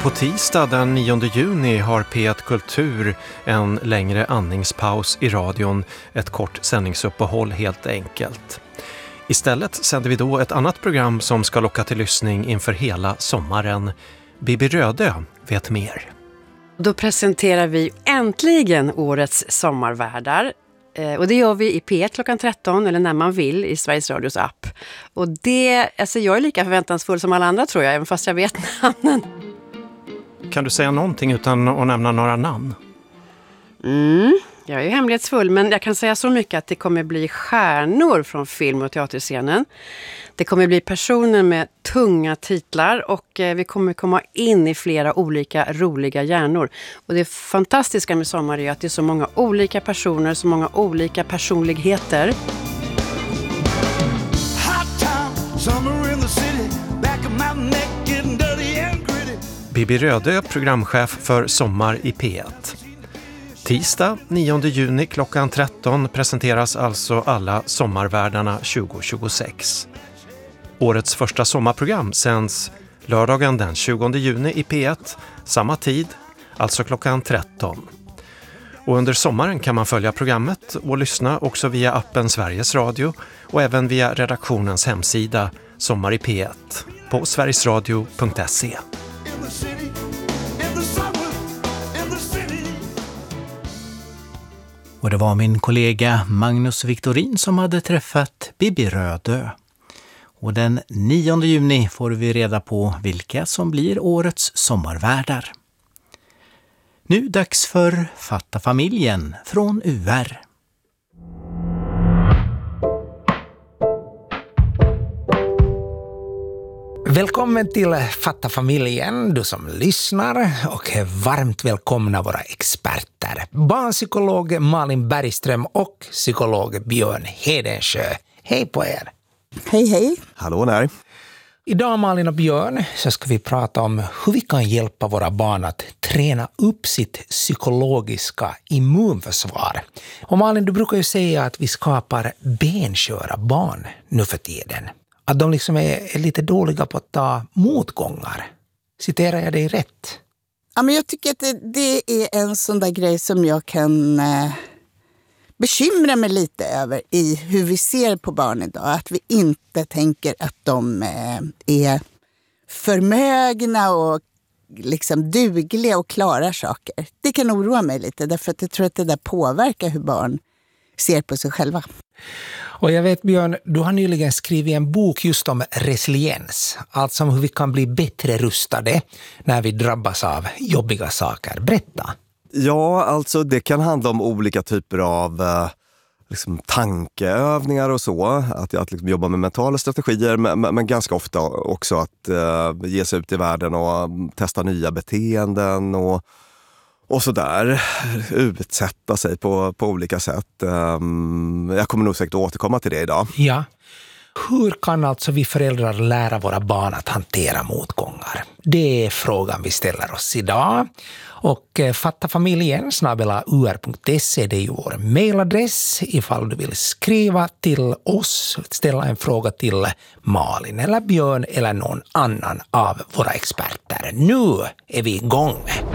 På tisdag den 9 juni har P1 Kultur en längre andningspaus i radion, ett kort sändningsuppehåll helt enkelt. Istället sänder vi då ett annat program som ska locka till lyssning inför hela sommaren. Bibi Rödö vet mer. Då presenterar vi äntligen årets sommarvärdar. Och det gör vi i P1 klockan 13 eller när man vill i Sveriges Radios app. Och det, alltså jag är lika förväntansfull som alla andra tror jag, även fast jag vet namnen. Kan du säga någonting utan att nämna några namn? Jag är ju hemlighetsfull, men jag kan säga så mycket att det kommer bli stjärnor från film- och teaterscenen. Det kommer bli personer med tunga titlar och vi kommer komma in i flera olika roliga hjärnor. Och det fantastiska med sommar är att det är så många olika personer, så många olika personligheter. Bibi Rödö, programchef för Sommar i P1. Tisdag 9 juni klockan 13 presenteras alltså alla sommarvärdarna 2026. Årets första sommarprogram sänds lördagen den 20 juni i P1, samma tid, alltså klockan 13. Och under sommaren kan man följa programmet och lyssna också via appen Sveriges Radio och även via redaktionens hemsida Sommar i P1 på sverigesradio.se. Och det var min kollega Magnus Victorin som hade träffat Bibi Rödö. Och den 9 juni får vi reda på vilka som blir årets sommarvärdar. Nu dags för Fatta familjen från UR. Välkommen till Fatta familjen, du som lyssnar, och varmt välkomna våra experter. Barnpsykolog Malin Bergström och psykolog Björn Hedensjö. Hej på er! Hej, hej! Hallå där! Idag, Malin och Björn, så ska vi prata om hur vi kan hjälpa våra barn att träna upp sitt psykologiska immunförsvar. Och Malin, du brukar ju säga att vi skapar bensköra barn nu för tiden. Att de liksom är lite dåliga på att ta motgångar. Citerar jag dig rätt? Ja, men jag tycker att det är en sån där grej som jag kan bekymra mig lite över i hur vi ser på barn idag. Att vi inte tänker att de är förmögna och liksom dugliga och klarar saker. Det kan oroa mig lite därför att jag tror att det där påverkar hur barn ser på sig själva. Och jag vet, Björn, du har nyligen skrivit en bok just om resiliens. Alltså om hur vi kan bli bättre rustade när vi drabbas av jobbiga saker. Berätta. Ja, alltså det kan handla om olika typer av tankeövningar och så. Att liksom jobba med mentala strategier, men ganska ofta också att ge sig ut i världen och testa nya beteenden och sådär, utsätta sig på olika sätt. Jag kommer nog säkert återkomma till det idag. Ja. Hur kan alltså vi föräldrar lära våra barn att hantera motgångar? Det är frågan vi ställer oss idag. Och fattafamiljen@ur.se, det är ju vår mailadress ifall du vill skriva till oss, ställa en fråga till Malin eller Björn eller någon annan av våra experter. Nu är vi igång!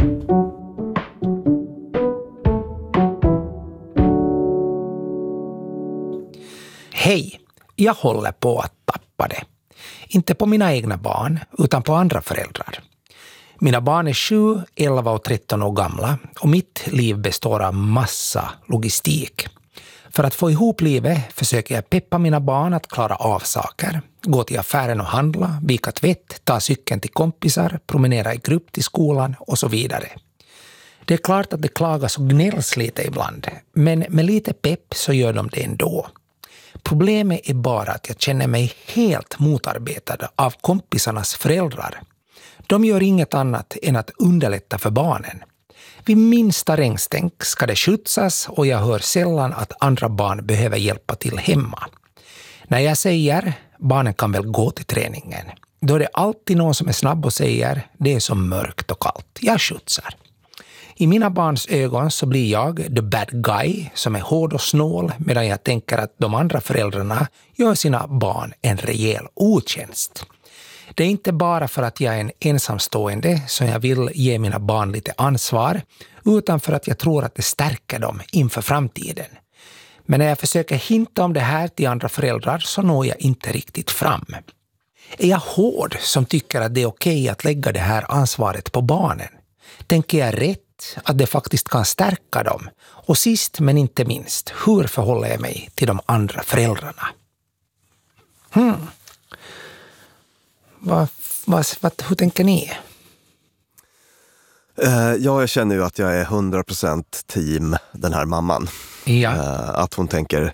Hej, jag håller på att tappa det. Inte på mina egna barn, utan på andra föräldrar. Mina barn är 7, 11 och 13 år gamla och mitt liv består av massa logistik. För att få ihop livet försöker jag peppa mina barn att klara av saker. Gå till affären och handla, vika tvätt, ta cykeln till kompisar, promenera i grupp till skolan och så vidare. Det är klart att det klagas och gnälls lite ibland, men med lite pepp så gör de det ändå. Problemet är bara att jag känner mig helt motarbetad av kompisarnas föräldrar. De gör inget annat än att underlätta för barnen. Vid minsta regnstänk ska det skjutsas och jag hör sällan att andra barn behöver hjälpa till hemma. När jag säger, barnen kan väl gå till träningen, då är det alltid någon som är snabb och säger, det är så mörkt och kallt, jag skjutsar. I mina barns ögon så blir jag the bad guy som är hård och snål, medan jag tänker att de andra föräldrarna gör sina barn en rejäl otjänst. Det är inte bara för att jag är en ensamstående som jag vill ge mina barn lite ansvar, utan för att jag tror att det stärker dem inför framtiden. Men när jag försöker hinta om det här till andra föräldrar så når jag inte riktigt fram. Är jag hård som tycker att det är okej att lägga det här ansvaret på barnen? Tänker jag rätt att det faktiskt kan stärka dem? Och sist men inte minst, hur förhåller jag mig till de andra föräldrarna? Hur tänker ni? Jag känner ju att jag är 100% team den här mamman. Ja. Att hon tänker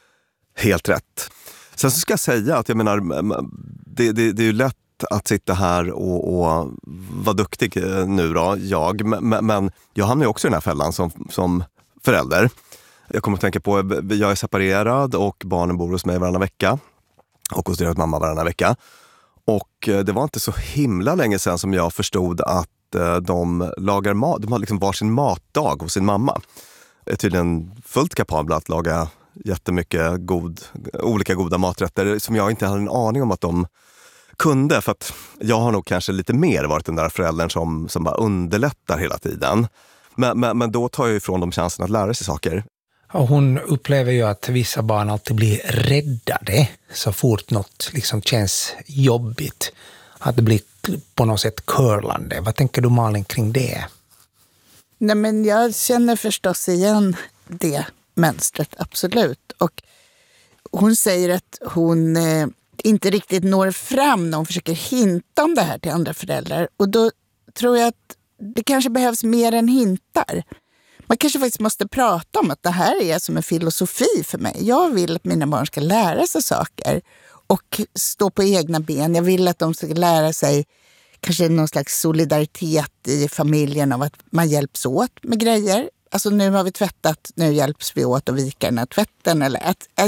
helt rätt. Sen så ska jag säga att jag menar, det är ju lätt att sitta här och vara duktig nu då, men jag hamnar ju också i den här fällan som förälder. Jag kommer att tänka på, jag är separerad och barnen bor hos mig varannan vecka och hos deras mamma varannan vecka. Och det var inte så himla länge sedan som jag förstod att de lagar mat, de har liksom varsin matdag hos sin mamma. Är tydligen fullt kapabla att laga jättemycket olika goda maträtter som jag inte hade en aning om att de kunde. För att jag har nog kanske lite mer varit den där föräldern som bara underlättar hela tiden. Men då tar jag ifrån dem chansen att lära sig saker. Och hon upplever ju att vissa barn alltid blir räddade så fort något liksom känns jobbigt. Att det blir på något sätt curlande. Vad tänker du, Malin, kring det? Nej, men jag känner förstås igen det mönstret, absolut. Och hon säger att hon inte riktigt når fram när hon försöker hinta om det här till andra föräldrar. Och då tror jag att det kanske behövs mer än hintar. Man kanske faktiskt måste prata om att det här är som en filosofi för mig. Jag vill att mina barn ska lära sig saker och stå på egna ben. Jag vill att de ska lära sig kanske någon slags solidaritet i familjen av att man hjälps åt med grejer. Alltså nu har vi tvättat, nu hjälps vi åt att vika den här tvätten. Eller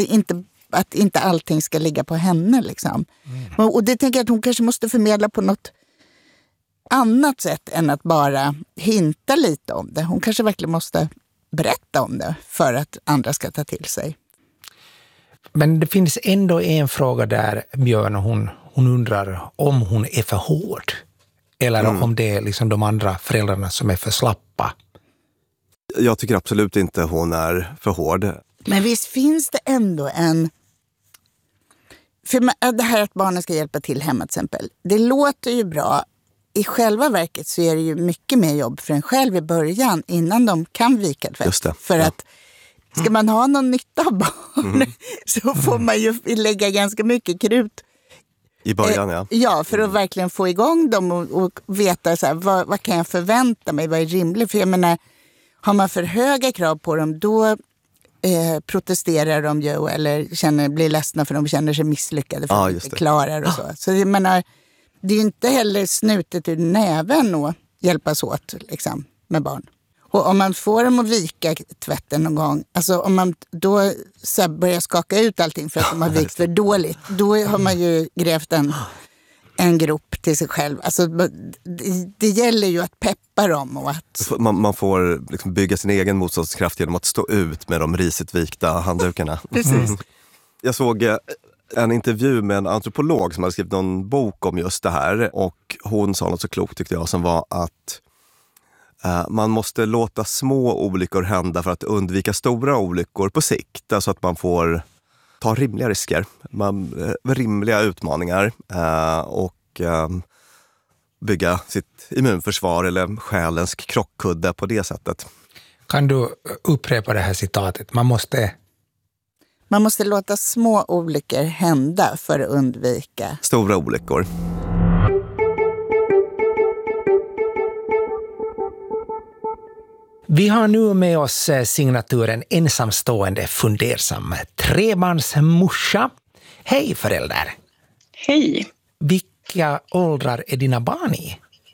att inte allting ska ligga på henne liksom. Och det tänker jag att hon kanske måste förmedla på något annat sätt än att bara hinta lite om det. Hon kanske verkligen måste berätta om det för att andra ska ta till sig. Men det finns ändå en fråga där, Björn, och hon undrar om hon är för hård. Eller om det är liksom de andra föräldrarna som är för slappa. Jag tycker absolut inte hon är för hård. Men visst finns det ändå en... För det här att barnen ska hjälpa till hemma till exempel. Det låter ju bra. I själva verket så är det ju mycket mer jobb för en själv i början innan de kan vika tvätt. Just det. För att ska man ha någon nytta av barn så får man ju lägga ganska mycket krut. I början, Ja, för att verkligen få igång dem och veta så här, vad kan jag förvänta mig, vad är rimligt? För jag menar, har man för höga krav på dem, då protesterar de ju eller blir ledsna för de känner sig misslyckade för att de inte klarar och så. Så jag menar, det är ju inte heller snutet ur näven att hjälpas åt liksom, med barn. Och om man får dem att vika tvätten någon gång, alltså om man då så börjar skaka ut allting för att de har vikt för dåligt, då har man ju grävt en grop till sig själv. Alltså det gäller ju att peppa dem och att... Man får liksom bygga sin egen motståndskraft genom att stå ut med de risigt vikta handdukarna. Precis. Jag såg en intervju med en antropolog som hade skrivit någon bok om just det här, och hon sa något så klokt tyckte jag, som var att man måste låta små olyckor hända för att undvika stora olyckor på sikt. Alltså att man får ta rimliga risker, rimliga utmaningar och bygga sitt immunförsvar eller själens krockkudde på det sättet. Kan du upprepa det här citatet? Man måste låta små olyckor hända för att undvika stora olyckor. Vi har nu med oss signaturen ensamstående fundersam trebarnsmorsa. Hej förälder! Hej! Vilka åldrar är dina barn i?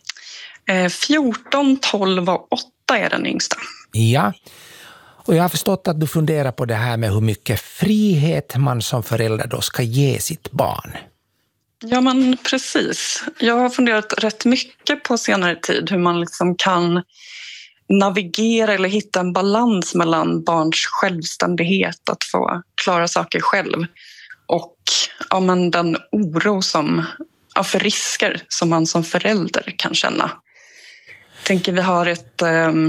14, 12 och 8 är den yngsta. Ja, och jag har förstått att du funderar på det här med hur mycket frihet man som förälder då ska ge sitt barn. Ja, men precis. Jag har funderat rätt mycket på senare tid hur man liksom kan navigera eller hitta en balans mellan barns självständighet att få klara saker själv och den oro som för risker som man som förälder kan känna. Jag tänker vi har ett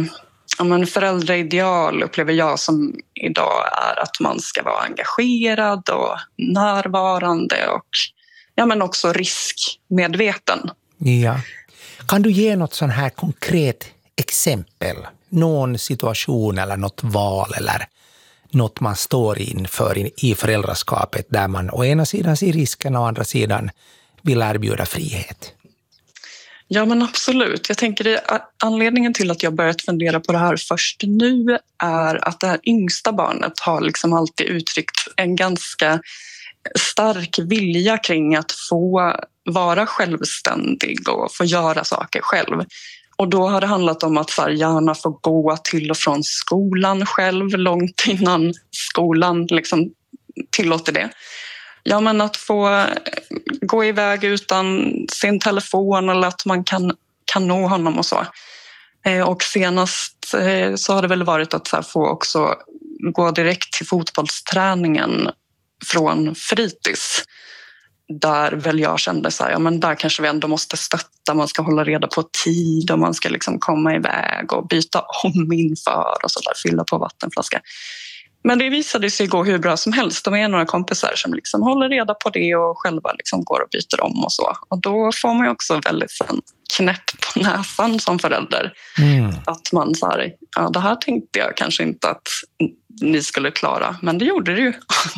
föräldraideal, upplever jag, som idag är att man ska vara engagerad och närvarande och men också riskmedveten. Ja. Kan du ge något sån här konkret exempel? Någon situation eller något val eller något man står inför i föräldraskapet där man å ena sidan ser riskerna och å andra sidan vill erbjuda frihet? Ja, men absolut. Jag tänker anledningen till att jag börjat fundera på det här först nu är att det här yngsta barnet har liksom alltid uttryckt en ganska stark vilja kring att få vara självständig och få göra saker själv. Och då har det handlat om att gärna få gå till och från skolan själv långt innan skolan liksom tillåter det. Ja, men att få gå iväg utan sin telefon eller att man kan nå honom och så. Och senast så har det väl varit att få också gå direkt till fotbollsträningen från fritids. Där väl jag kände men där kanske vi ändå måste stötta, man ska hålla reda på tid och man ska liksom komma iväg och byta om inför och sådär, fylla på vattenflaska. Men det visade sig gå hur bra som helst. De är några kompisar som liksom håller reda på det och själva liksom går och byter om och så. Och då får man ju också väldigt knäpp på näsan som förälder. Att man det här tänkte jag kanske inte att ni skulle klara, men det gjorde det ju.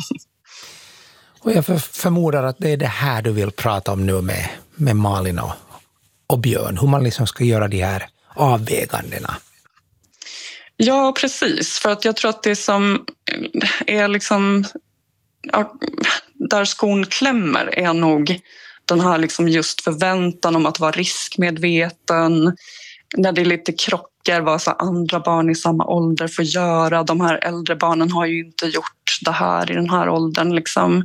Och jag förmodar att det är det här du vill prata om nu med Malin och Björn. Hur man liksom ska göra de här avvägandena. Ja, precis. För att jag tror att det som är liksom där skon klämmer är nog den här liksom just förväntan om att vara riskmedveten. När det är lite krockar, vad andra barn i samma ålder får göra. De här äldre barnen har ju inte gjort det här i den här åldern. Liksom.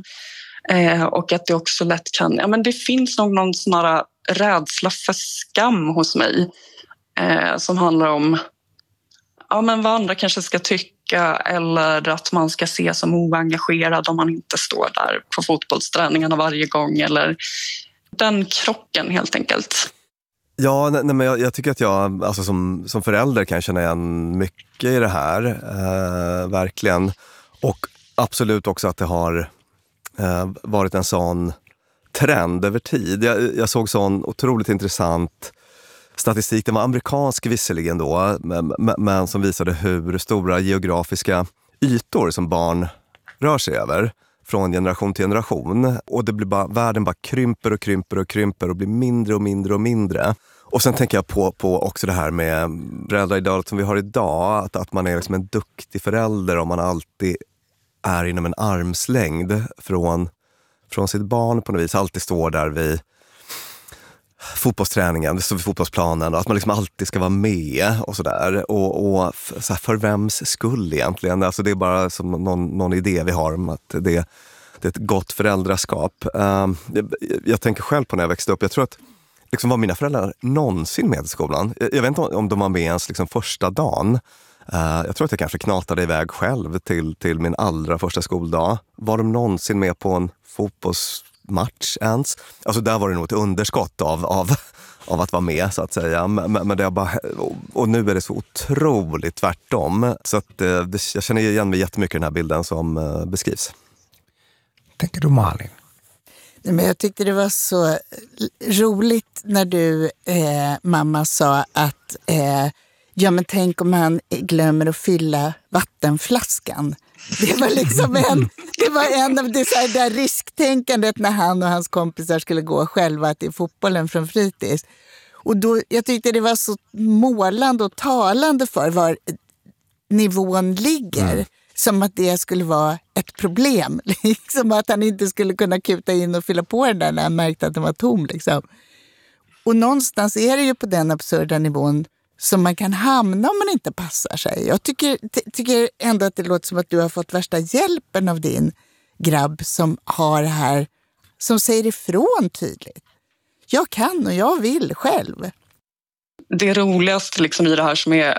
Och att det också lätt kan... men det finns nog någon sån här rädsla för skam hos mig. Som handlar om men vad andra kanske ska tycka eller att man ska se som oengagerad om man inte står där på fotbollsträningarna varje gång. Eller den krocken helt enkelt. Ja, men jag tycker att jag alltså som förälder kan känna igen mycket i det här, verkligen. Och absolut också att det har varit en sån trend över tid. Jag såg sån otroligt intressant statistik. Den var amerikansk visserligen då, men som visade hur stora geografiska ytor som barn rör sig över från generation till generation. Och det blir världen bara krymper och krymper och krymper och blir mindre och mindre och mindre. Och sen tänker jag på också det här med föräldraidealet som vi har idag. Att man är liksom en duktig förälder om man alltid är inom en armslängd från sitt barn på något vis. Alltid står där vid fotbollsträningen, det står vid fotbollsplanen och att man liksom alltid ska vara med och sådär. Och så här, för vems skull egentligen? Alltså det är bara som någon idé vi har om att det är ett gott föräldraskap. Jag tänker själv på när jag växte upp. Jag tror att liksom var mina föräldrar någonsin med i skolan. Jag vet inte om de var med ens liksom första dagen. Jag tror att jag kanske knatade iväg själv till min allra första skoldag. Var de någonsin med på en fotbollsmatch ens? Alltså där var det nog ett underskott av att vara med så att säga. Men det är bara, och nu är det så otroligt tvärtom. Så att jag känner igen mig jättemycket i den här bilden som beskrivs. Tänker du Malin? Men jag tyckte det var så roligt när du, mamma, sa att ja, men tänk om han glömmer att fylla vattenflaskan. Det var liksom en av det där risktänkandet när han och hans kompisar skulle gå själva till fotbollen från fritids. Och då, jag tyckte det var så målande och talande för var nivån ligger. Som att det skulle vara ett problem. Liksom att han inte skulle kunna kuta in och fylla på den där när han märkte att den var tom. Liksom. Och någonstans är det ju på den absurda nivån som man kan hamna om man inte passar sig. Jag tycker ändå att det låter som att du har fått värsta hjälpen av din grabb som har det här, som säger ifrån tydligt. Jag kan och jag vill själv. Det roligaste liksom i det här som är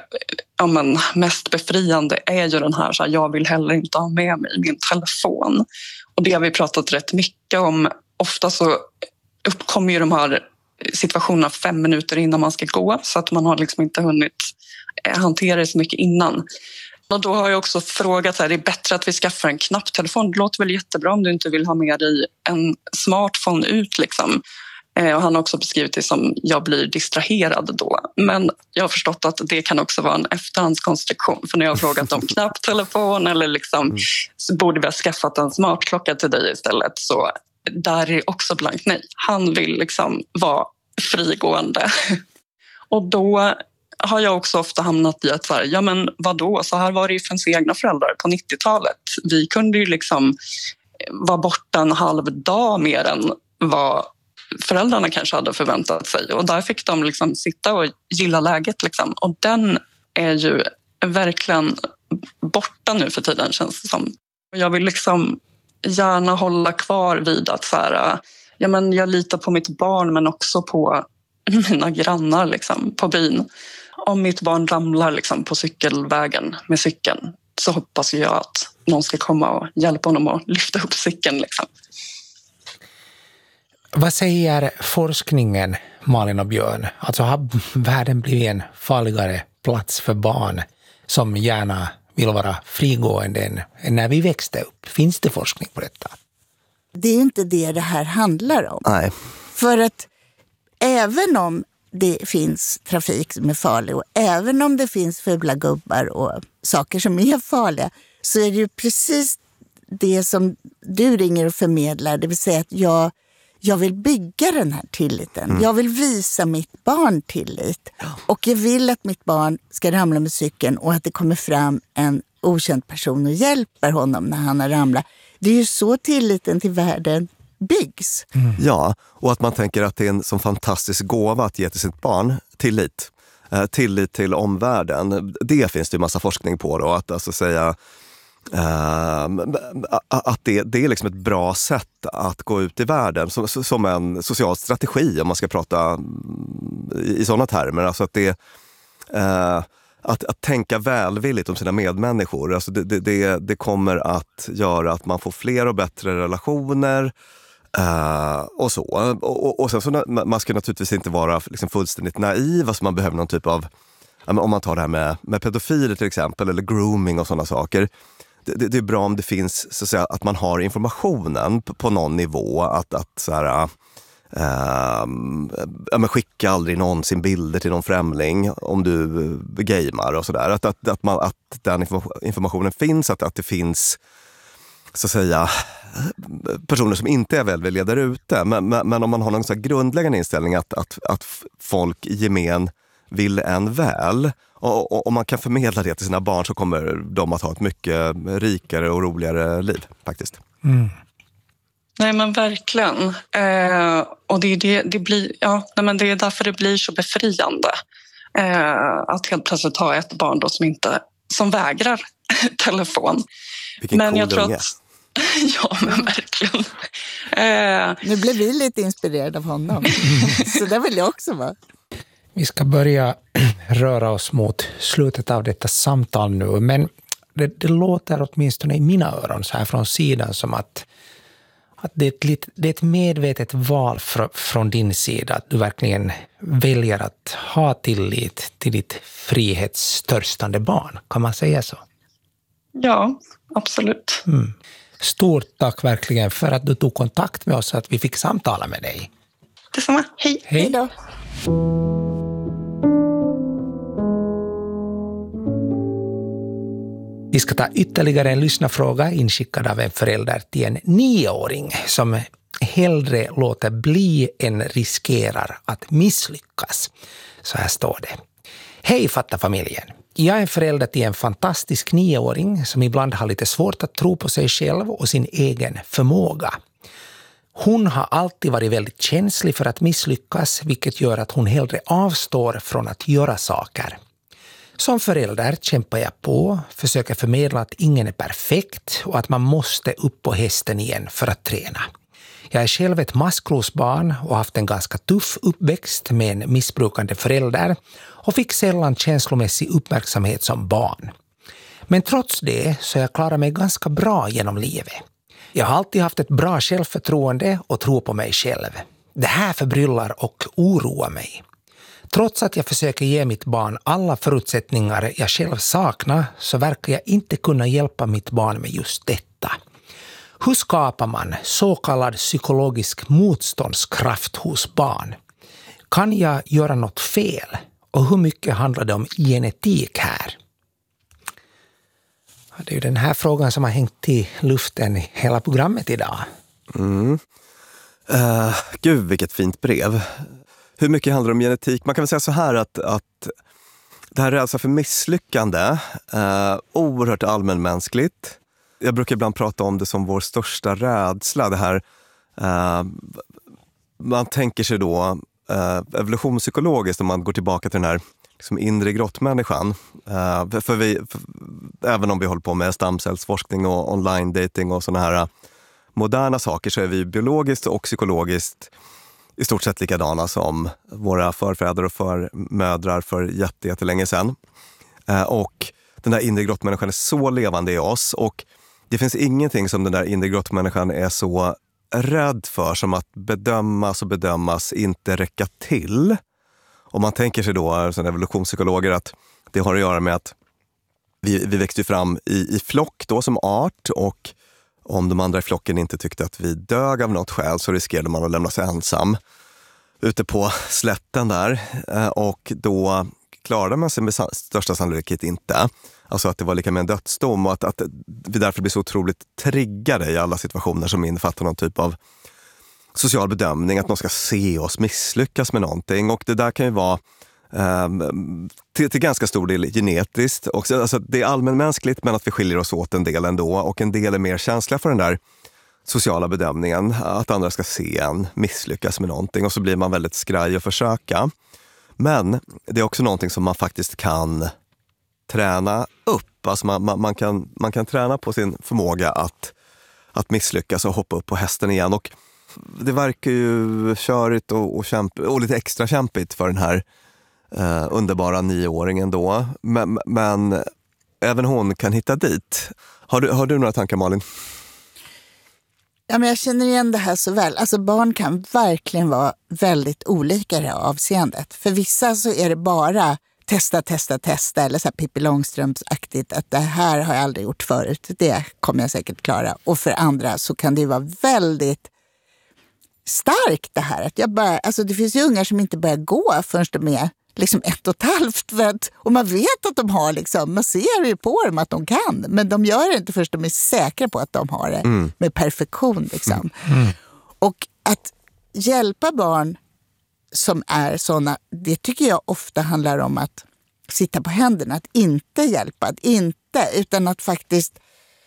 mest befriande är ju den här, så här, jag vill heller inte ha med mig min telefon. Och det har vi pratat rätt mycket om. Ofta så uppkommer ju de här situationerna 5 minuter innan man ska gå, så att man har liksom inte hunnit hantera det så mycket innan. Och då har jag också frågat så här, det är bättre att vi skaffar en knapptelefon. Det låter väl jättebra om du inte vill ha med dig en smartphone ut liksom. Och han har också beskrivit det som jag blir distraherad då. Men jag har förstått att det kan också vara en efterhandskonstruktion. För när jag har frågat om knapptelefon eller liksom, så borde vi ha skaffat en smartklocka till dig istället. Så där är också blankt nej. Han vill liksom vara frigående. Och då har jag också ofta hamnat i att så här, ja men vadå, så här var det ju för ens egna föräldrar på 90-talet. Vi kunde ju liksom vara borta en halv dag mer än vad föräldrarna kanske hade förväntat sig. Och där fick de liksom sitta och gilla läget. Liksom. Och den är ju verkligen borta nu för tiden, känns det som. Jag vill liksom gärna hålla kvar vid att så här, ja, men jag litar på mitt barn men också på mina grannar liksom, på byn. Om mitt barn ramlar liksom, på cykelvägen med cykeln så hoppas jag att någon ska komma och hjälpa honom att lyfta upp cykeln. Liksom. Vad säger forskningen, Malin och Björn? Alltså har världen blivit en farligare plats för barn som gärna vill vara frigående än när vi växte upp? Finns det forskning på detta? Det är ju inte det här handlar om. Nej. För att även om det finns trafik som är farlig och även om det finns fula gubbar och saker som är farliga, så är det ju precis det som du ringer och förmedlar. Det vill säga att jag vill bygga den här tilliten. Jag vill visa mitt barn tillit. Och jag vill att mitt barn ska ramla med cykeln och att det kommer fram en okänd person och hjälper honom när han har ramlat. Det är ju så tilliten till världen byggs. Ja, och att man tänker att det är en sån fantastisk gåva att ge till sitt barn tillit. Tillit till omvärlden. Det finns det ju massa forskning på då. Att alltså säga att det är liksom ett bra sätt att gå ut i världen som en social strategi, om man ska prata i sådana termer. Alltså att det att tänka välvilligt om sina medmänniskor, alltså det kommer att göra att man får fler och bättre relationer och så. Och sen så man ska naturligtvis inte vara liksom fullständigt naiv, alltså man behöver någon typ av, om man tar det här med pedofiler till exempel, eller grooming och sådana saker. Det är bra om det finns, så att säga, att man har informationen på någon nivå, att så här, men skicka aldrig någonsin bilder till någon främling om du gamer och sådär. Att den informationen finns, att det finns, så att säga, personer som inte är välvilliga där ute. Men om man har någon så här grundläggande inställning att folk i gemen vill en väl, och om man kan förmedla det till sina barn, så kommer de att ha ett mycket rikare och roligare liv faktiskt. Nej men verkligen. Och det blir, ja, nej, men det är därför det blir så befriande att helt plötsligt ha ett barn då som vägrar telefon. Vilken men cool jag tror unge. att ja, men verkligen. Nu blev vi lite inspirerade av honom. Så det vill jag också vara. Vi ska börja röra oss mot slutet av detta samtal nu, men det låter åtminstone i mina öron så här från sidan som att det är ett medvetet val från din sida, att du verkligen väljer att ha tillit till ditt frihetstörstande barn. Kan man säga så? Ja, absolut. Stort tack verkligen för att du tog kontakt med oss, att vi fick samtala med dig. Detsamma. Hej. Hej då. Vi ska ta ytterligare en lyssnarfråga inskickad av en förälder till en 9-åring som hellre låter bli än riskerar att misslyckas. Så här står det. Hej fatta familjen. Jag är en förälder till en fantastisk 9-åring som ibland har lite svårt att tro på sig själv och sin egen förmåga. Hon har alltid varit väldigt känslig för att misslyckas, vilket gör att hon hellre avstår från att göra saker. Som förälder kämpar jag på, försöker förmedla att ingen är perfekt och att man måste upp på hästen igen för att träna. Jag är själv ett maskrosbarn och har haft en ganska tuff uppväxt med en missbrukande förälder och fick sällan känslomässig uppmärksamhet som barn. Men trots det så jag klarar mig ganska bra genom livet. Jag har alltid haft ett bra självförtroende och tro på mig själv. Det här förbryllar och oroar mig. Trots att jag försöker ge mitt barn alla förutsättningar jag själv saknar så verkar jag inte kunna hjälpa mitt barn med just detta. Hur skapar man så kallad psykologisk motståndskraft hos barn? Kan jag göra något fel? Och hur mycket handlar det om genetik här? Det är ju den här frågan som har hängt i luften i hela programmet idag. Gud, vilket fint brev. Hur mycket handlar det om genetik? Man kan väl säga så här att det här är alltså för misslyckande. Oerhört allmänmänskligt. Jag brukar ibland prata om det som vår största rädsla. Det här, man tänker sig då evolutionspsykologiskt om man går tillbaka till den här liksom inre grottmänniskan. Även om vi håller på med stamcellsforskning och online dating och såna här moderna saker så är vi biologiskt och psykologiskt i stort sett likadana som våra förfäder och förmödrar för jättelänge sedan. Och den där inre grottmänniskan är så levande i oss och det finns ingenting som den där inre grottmänniskan är så rädd för som att bedömas inte räcka till. Och man tänker sig då som evolutionspsykologer att det har att göra med att vi växte fram i flock då som art och om de andra i flocken inte tyckte att vi dög av något skäl så riskerade man att lämna sig ensam ute på slätten där. Och då klarade man sig med största sannolikhet inte. Alltså att det var lika med en dödsdom och att vi därför blir så otroligt triggade i alla situationer som innefattar någon typ av social bedömning. Att någon ska se oss misslyckas med någonting. Och det där kan ju vara till ganska stor del genetiskt. Och, alltså, det är allmänmänskligt men att vi skiljer oss åt en del ändå. Och en del är mer känsliga för den där sociala bedömningen. Att andra ska se en misslyckas med någonting. Och så blir man väldigt skraj och försöka. Men det är också någonting som man faktiskt kan träna upp. Alltså man kan träna på sin förmåga att misslyckas och hoppa upp på hästen igen. Och det verkar ju körigt och lite extra kämpigt för den här underbara 9-åringen då. Men även hon kan hitta dit. Har du några tankar, Malin? Ja, men jag känner igen det här så väl. Alltså barn kan verkligen vara väldigt olika i det här avseendet. För vissa så är det bara testa eller så här Pippi Långstrumps-aktigt att det här har jag aldrig gjort förut. Det kommer jag säkert klara. Och för andra så kan det vara väldigt starkt det här. Att det finns ju ungar som inte börjar gå förrän de är liksom 1,5 och man vet att de har liksom, man ser ju på dem att de kan, men de gör det inte först de är säkra på att de har det med perfektion liksom. Och att hjälpa barn som är sådana, det tycker jag ofta handlar om att sitta på händerna, att inte hjälpa, utan att faktiskt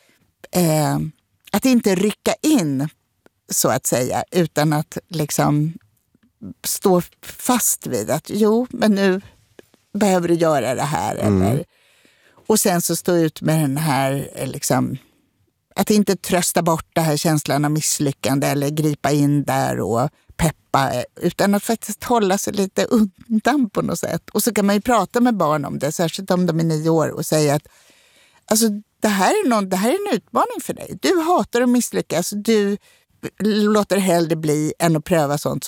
att inte rycka in så att säga, utan att liksom stå fast vid att jo, men nu behöver du göra det här. Eller, och sen så stå ut med den här liksom, att inte trösta bort det här känslan av misslyckande eller gripa in där och peppa, utan att faktiskt hålla sig lite undan på något sätt. Och så kan man ju prata med barn om det, särskilt om de är 9 år, och säga att alltså, det här är en utmaning för dig. Du hatar att misslyckas, du låter det hellre bli än att pröva sånt